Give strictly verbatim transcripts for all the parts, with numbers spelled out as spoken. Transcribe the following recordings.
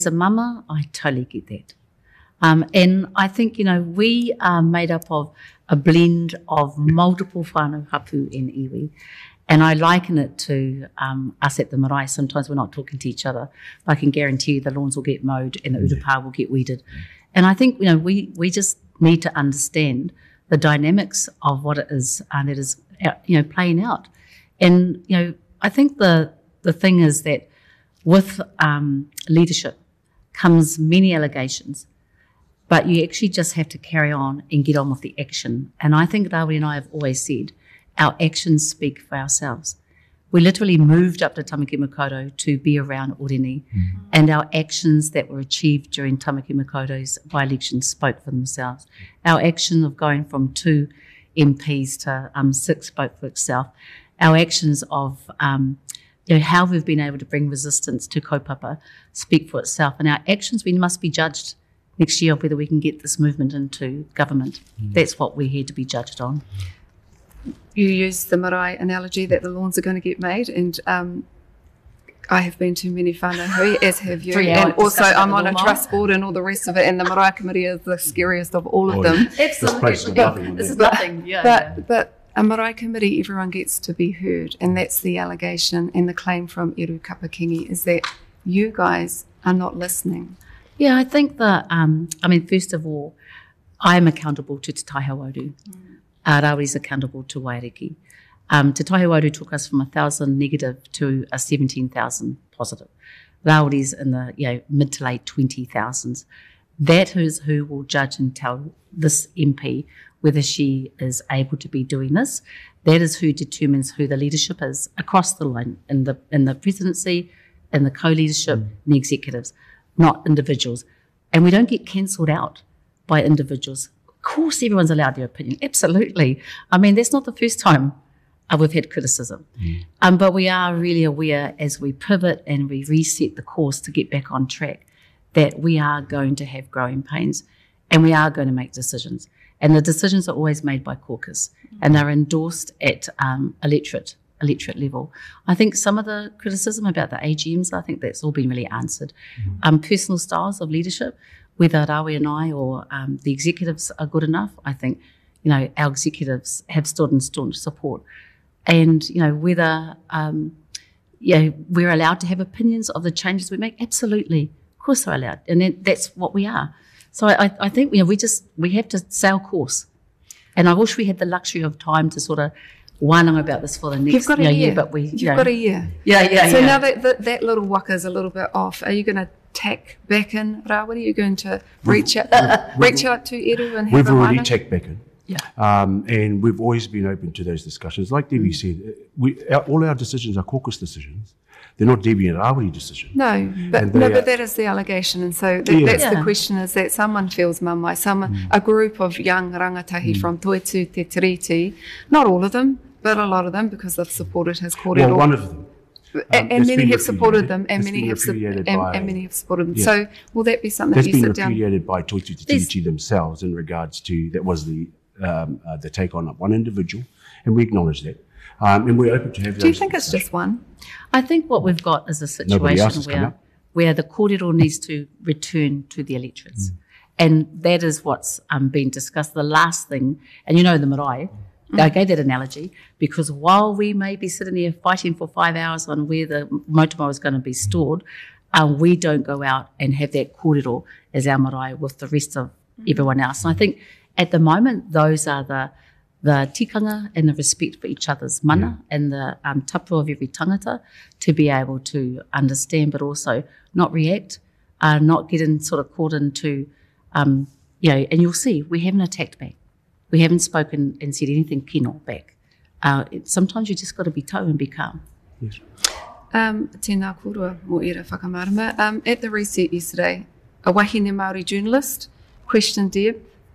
As a mama, I totally get that. Um, and I think, you know, we are made up of a blend of multiple whānau hapu and iwi. And I liken it to um, us at the marae. Sometimes we're not talking to each other. I can guarantee you the lawns will get mowed and the urupā will get weeded. And I think, you know, we, we just need to understand the dynamics of what it is and it is, you know, playing out. And, you know, I think the, the thing is that with um, leadership comes many allegations, but you actually just have to carry on and get on with the action. And I think Rawiri and I have always said, our actions speak for ourselves. We literally moved up to Tamaki Makaurau to be around Oreni, mm-hmm. and our actions that were achieved during Tamaki Makauro's by-election spoke for themselves. Our action of going from two M Ps to um, six spoke for itself. Our actions of um, you know, how we've been able to bring resistance to kaupapa speak for itself. And our actions, we must be judged next year of whether we can get this movement into government. Mm. That's what we're here to be judged on. You used the marae analogy that the lawns are going to get made, and um, I have been to many whānau, as have you, and also I'm on a trust board and all the rest of it, and the marae committee is the scariest of all of oh, them. Yeah. Absolutely. Nothing this is nothing. Yeah, but, yeah. but a marae committee, everyone gets to be heard, and that's the allegation and the claim from Eru Kapakingi, is that you guys are not listening. Yeah, I think that, um, I mean, first of all, I'm accountable to Te Tai Hauaru. Mm. Uh, Rawiri's accountable to Waiariki. Um, Te Tai Hauaru took us from a thousand negative to a seventeen thousand positive. Rawiri's in the you know, mid to late twenty thousands. That is who will judge and tell this M P whether she is able to be doing this. That is who determines who the leadership is across the line in the in the presidency, in the co-leadership, mm. and the executives, not individuals. And we don't get cancelled out by individuals. Of course, everyone's allowed their opinion. Absolutely. I mean, that's not the first time uh, we've had criticism. Mm. Um, but we are really aware as we pivot and we reset the course to get back on track that we are going to have growing pains and we are going to make decisions. And the decisions are always made by caucus mm. and they're endorsed at um, electorate, electorate level. I think some of the criticism about the A G Ms, I think that's all been really answered. Mm. Um, personal styles of leadership, whether Rawiri and I or um, the executives are good enough, I think, you know, our executives have stood in staunch support. And, you know, whether, um, you know, we're allowed to have opinions of the changes we make, absolutely. Of course they're allowed. And then that's what we are. So I, I think, you know, we just, we have to sail course. And I wish we had the luxury of time to sort of wānanga about this for the next You've got a you know, year. year. But we, You've you know, got a year. Yeah, yeah, so yeah. now that, that that little waka is a little bit off, are you going to tack back in, Rawiri? Are you going to reach out, reach out to Eru and have We've a already wānanga? tacked back in. Yeah. Um, and we've always been open to those discussions. Like Debbie mm. said, we, our, all our decisions are caucus decisions. They're not Debbie and Rawiri decisions. No, but no, but that is the allegation, and so th- Yeah. that's Yeah. the question: is that someone feels mamai, someone, mm. a group of young rangatahi mm. from Toetu Te Tiriti, not all of them, but a lot of them, because they've supported his kōrero. Well, one of them. Um, and and many have supported them, and That's many been have su- repudiated and, by- and many have supported them. Yeah. So, will that be something That's you been sit down? repudiated by Toitu Te Tiriti themselves in regards to, that was the um, uh, the take on one individual, and we acknowledge that. Um, and we're open to have Do you those think it's just one? I think what we've got is a Nobody else situation has come where, up. where the kōrero needs to return to the electorates. Mm. And that is what's um, been discussed. The last thing, and you know the marae, mm. I gave that analogy because while we may be sitting here fighting for five hours on where the motomo is going to be stored, um, we don't go out and have that kōrero as our marae with the rest of mm. everyone else. And I think at the moment, those are the the tikanga and the respect for each other's mana yeah. and the um, tapu of every tangata to be able to understand but also not react, uh, not get in, sort of caught into, um, you know, and you'll see we haven't attacked back. We haven't spoken and said anything kino back. Uh, it, sometimes you just got to be tau and be calm. Yes. Um, tēnā kōrua mō ira whakamārama. Um, at the reset yesterday, a wahine Māori journalist questioned Deb.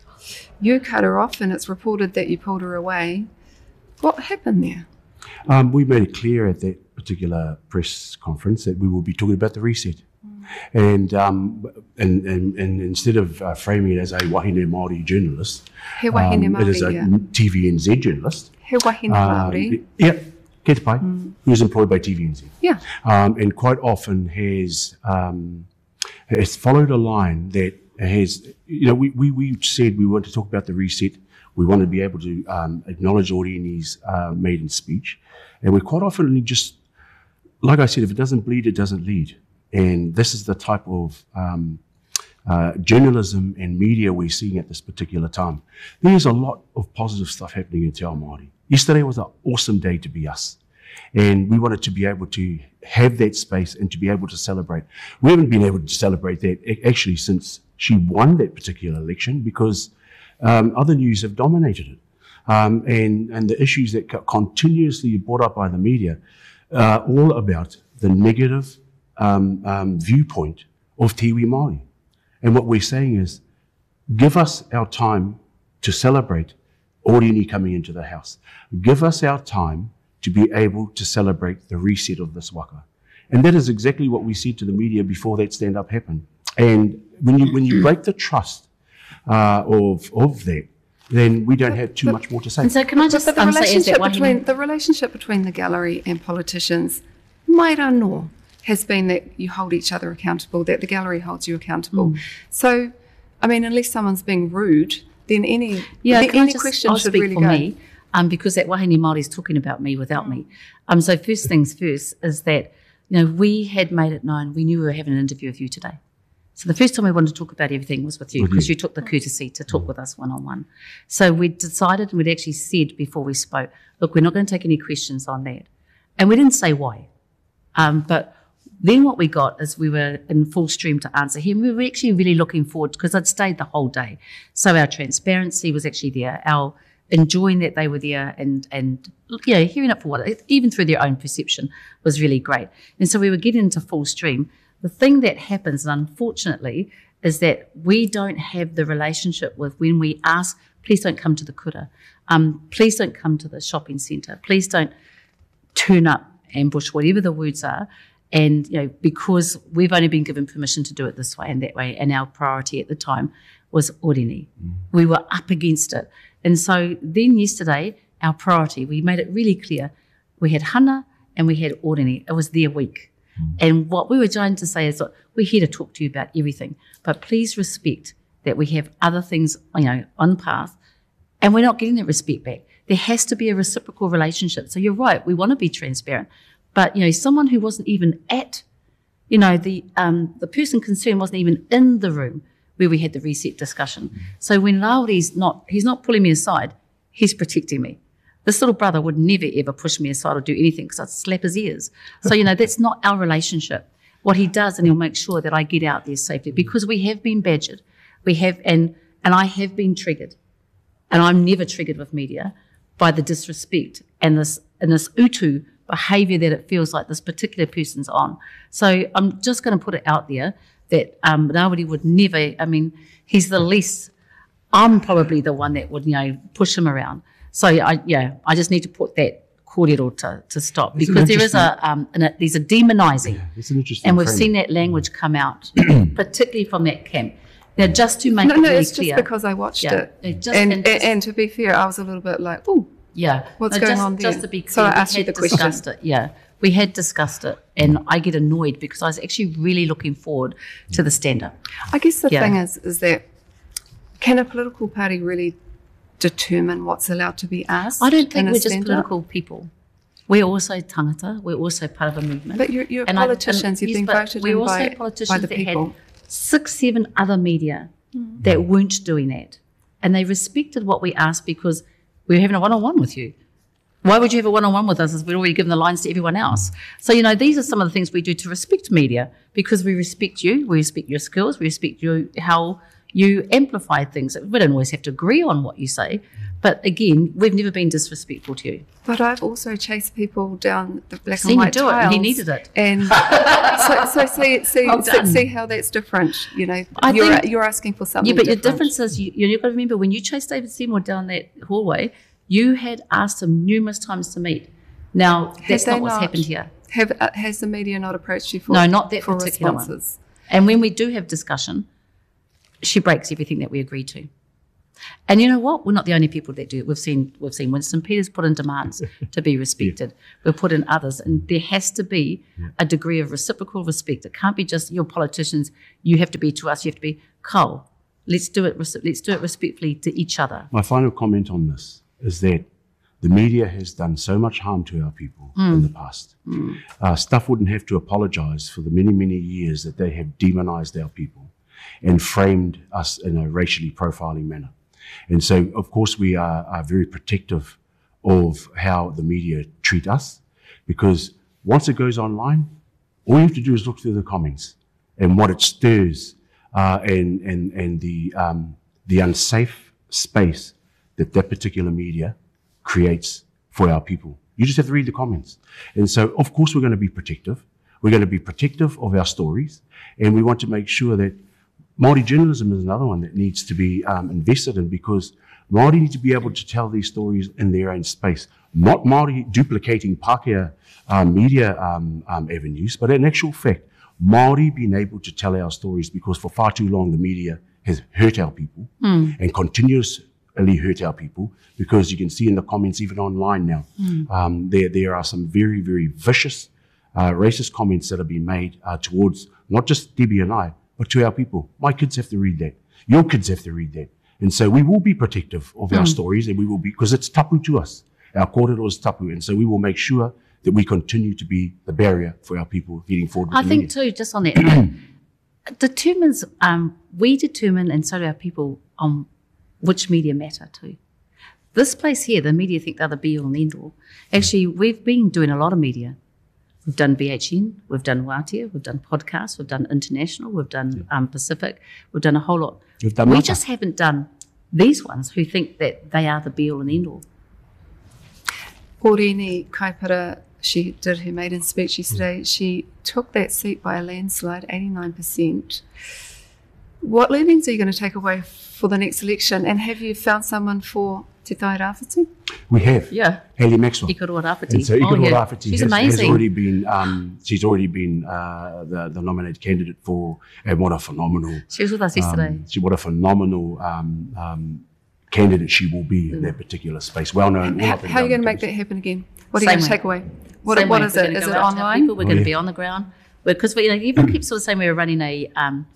You cut her off and it's reported that you pulled her away. What happened there? Um, we made it clear at that particular press conference that we will be talking about the reset. Mm. And, um, and, and and instead of uh, framing it as a wahine Māori journalist, He wahine um, Māori, it is a yeah. T V N Z journalist. He wahine Um, Māori. Yeah, Kate Pai, Mm. who is employed by T V N Z. Yeah. Um, and quite often has um, has followed a line that has, you know, we, we, we said we want to talk about the reset. We want to be able to um, acknowledge Orini's uh, maiden speech. And we quite often just, like I said, if it doesn't bleed, it doesn't lead. And this is the type of um, uh, journalism and media we're seeing at this particular time. There's a lot of positive stuff happening in Te Ao Māori. Yesterday was an awesome day to be us. And we wanted to be able to have that space and to be able to celebrate. We haven't been able to celebrate that actually since she won that particular election, because um, other news have dominated it. Um, and, and the issues that got continuously brought up by the media are all about the negative um, um, viewpoint of Te Iwi Māori. And what we're saying is, give us our time to celebrate Orini coming into the house. Give us our time to be able to celebrate the reset of this waka. And that is exactly what we said to the media before that stand-up happened. And when you when you break the trust uh, of of that, then we don't have too but, much more to say. And so can I just but the um, say as relationship that between wahine, the relationship between the gallery and politicians, maira no, has been that you hold each other accountable, that the gallery holds you accountable. Mm. So, I mean, unless someone's being rude, then any yeah, the, can I any just, question I'll should speak really for go. me, um, because that wahine Māori is talking about me without me. Um, so first things first is that, you know, we had made it known, we knew we were having an interview with you today. So the first time we wanted to talk about everything was with you, because you took the courtesy to talk with us one-on-one. So we decided, and we'd actually said before we spoke, look, we're not going to take any questions on that. And we didn't say why. Um, but then what we got is we were in full stream to answer him. We were actually really looking forward, because I'd stayed the whole day. So our transparency was actually there, our enjoying that they were there, and, and you know, hearing it for what, even through their own perception, was really great. And so we were getting into full stream. The thing that happens, and unfortunately, is that we don't have the relationship with when we ask, please don't come to the kura, um, please don't come to the shopping centre, please don't turn up, ambush, whatever the words are. And, you know, because we've only been given permission to do it this way and that way, and our priority at the time was Orini. Mm. We were up against it. And so then yesterday, our priority, we made it really clear, we had Hana and we had Orini. It was their week. And what we were trying to say is, look, we're here to talk to you about everything, but please respect that we have other things, you know, on path, and we're not getting that respect back. There has to be a reciprocal relationship. So you're right, we want to be transparent, but, you know, someone who wasn't even at, you know, the um, the person concerned wasn't even in the room where we had the reset discussion. So when Lauri's not, he's not pulling me aside, he's protecting me. This little brother would never, ever push me aside or do anything, because I'd slap his ears. So, you know, that's not our relationship. What he does, and he'll make sure that I get out there safely, because we have been badgered. We have, and and I have been triggered. And I'm never triggered with media by the disrespect and this and this utu behaviour that it feels like this particular person's on. So I'm just going to put it out there that um, nobody would never, I mean, he's the least, I'm probably the one that would, you know, push him around. So, I, yeah, I just need to put that cordial to, to stop, It's because there is a, um, an, a there's a demonising, Yeah, it's an interesting and we've frame. seen that language come out, particularly from that camp. Now, just to make No, it no, really it's clear, just because I watched Yeah, it. it just- and, and and, just- and to be fair, I was a little bit like, oh, yeah, What's No, going just, on there? Just to be clear, So I we asked you had the question. discussed it. Yeah, we had discussed it, and I get annoyed because I was actually really looking forward to the stand-up. I guess the Yeah. thing is, is that can a political party really determine what's allowed to be asked? I don't in think a we're just stand-up? political people. We're also tangata. We're also part of a movement. But you're, you're And I- politicians. and- You've yes, been but voted we're in also by, politicians by the that people. had six, seven other media that weren't doing that, and they respected what we asked because we were having a one-on-one with you. Why would you have a one-on-one with us if we'd already given the lines to everyone else? So, you know, these are some of the things we do to respect media, because we respect you, we respect your skills, we respect you, how you amplify things. We don't always have to agree on what you say, but again, we've never been disrespectful to you. But I've also chased people down the black Seen and you white do it, and he tiles, needed it. And so, so see, see, Well see, done. see how that's different. You know, I you're think- you're asking for something. Yeah, but different. your difference is you, you've got to remember, when you chased David Seymour down that hallway, you had asked him numerous times to meet. Now, that's they not what's not? happened here. Have uh, has the media not approached you for No, not that for particular one. responses? And when we do have discussion, she breaks everything that we agree to. And you know what? We're not the only people that do it. We've seen we've seen Winston Peters put in demands to be respected. Yeah. We've put in others, and there has to be yeah. a degree of reciprocal respect. It can't be just your politicians. You have to be to us. You have to be Cole. Let's do it. Let's do it respectfully to each other. My final comment on this is that the media has done so much harm to our people mm. in the past. Mm. Uh, Stuff wouldn't have to apologise for the many, many years that they have demonised our people and framed us in a racially profiling manner. And so, of course, we are, are very protective of how the media treat us, because once it goes online, all you have to do is look through the comments and what it stirs uh, and, and, and the, um, the unsafe space that that particular media creates for our people. You just have to read the comments. And so, of course, we're going to be protective. We're going to be protective of our stories, and we want to make sure that Māori journalism is another one that needs to be um, invested in, because Māori need to be able to tell these stories in their own space. Not Māori duplicating Pākehā um, media um, um, avenues, but in actual fact, Māori being able to tell our stories, because for far too long the media has hurt our people mm. and continuously hurt our people, because you can see in the comments even online now, mm. um, there, there are some very, very vicious uh, racist comments that have been made uh, towards not just Debbie and I, but to our people. My kids have to read that. Your kids have to read that. And so we will be protective of mm. our stories, and we will be, because it's tapu to us. Our kōrero is tapu. And so we will make sure that we continue to be the barrier for our people heading forward. With I the think media. too, just on that note, determines, um, we determine, and so do our people, on which media matter too. This place here, the media think they're the be all and end all. Actually, we've been doing a lot of media. We've done B H N, we've done Wātea, we've done podcasts, we've done international, we've done yeah. um, Pacific, we've done a whole lot. We've done we mata. just haven't done these ones who think that they are the be all and end all. Porini Kaipara, she did her maiden speech yesterday. Mm. She took that seat by a landslide, eighty-nine percent. What learnings are you going to take away for the next election? And have you found someone for Te Tai Rāwhiti? We have. Yeah. Hayley Maxwell. Ikoro Rāwhiti. And so Ikoro oh, yeah. Rāwhiti She's has, amazing. has already been, um, she's already been uh, the, the nominated candidate for, and what a phenomenal. She was with us yesterday. Um, she, what a phenomenal um, um, candidate she will be in mm. that particular space. Well known. How, how are you going to make that happen again? What are Same you going to way. take away? What, Same what way. is We're it? Is go it out to our online? people. We're oh, going to yeah. be on the ground. Because we, you know, everyone keeps sort of saying we were running a um,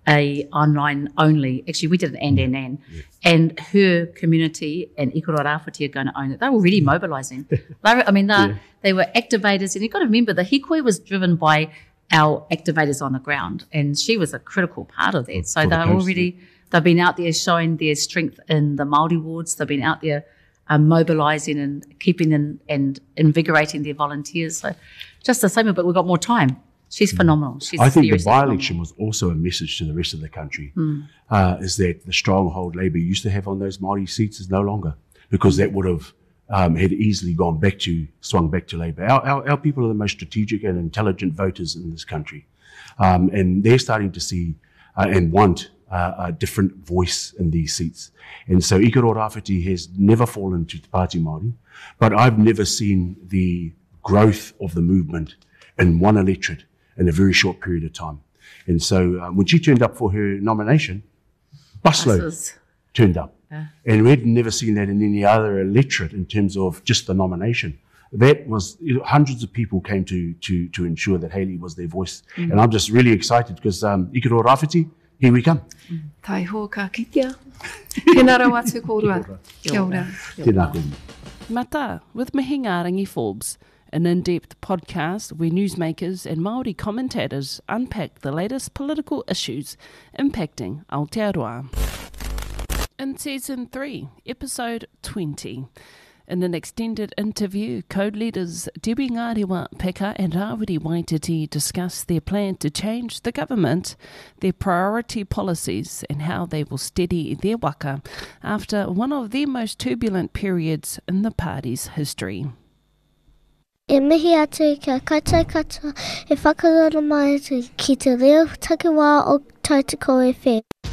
a online only. Actually, we did an and and and. Yeah. And her community and Ikoro Rāwhiti are going to own it. They were really mobilising. I mean, yeah. they were activators. And you've got to remember, the hikoi was driven by our activators on the ground. And she was a critical part of that. So For they're the coast, already, yeah. they've been out there showing their strength in the Māori wards. They've been out there um, mobilising and keeping in, and invigorating their volunteers. So just the same, but we've got more time. She's phenomenal. She's I think the seriously by-election phenomenal. was also a message to the rest of the country, Mm. uh, is that the stronghold Labour used to have on those Māori seats is no longer, because that would have um, had easily gone back to, swung back to Labour. Our, our, our people are the most strategic and intelligent voters in this country. Um, and they're starting to see uh, and want uh, a different voice in these seats. And so Ikoro Rāwhiti has never fallen to Te Pāti Māori, but I've never seen the growth of the movement in one electorate in a very short period of time. And so um, when she turned up for her nomination, busload Buses. turned up. Yeah. And we'd never seen that in any other electorate in terms of just the nomination. That was, you know, hundreds of people came to to to ensure that Hayley was their voice. Mm. And I'm just really excited because um, Ikoro Rāwhiti, here we come. Mm. Tai hō ka kitea. Tēnā rau atu kōrua. Kia ora. Tēnā koe. Mata with Mihingarangi Forbes, an in-depth podcast where newsmakers and Māori commentators unpack the latest political issues impacting Aotearoa. In Season three, Episode twenty, in an extended interview, code leaders Debbie Ngarewa Peka and Rawiri Waititi discuss their plan to change the government, their priority policies and how they will steady their waka after one of the most turbulent periods in the party's history. E mihi atu kia kaitai katoa e whakarara mai atu ki te reo takiwā o Tautoko F M.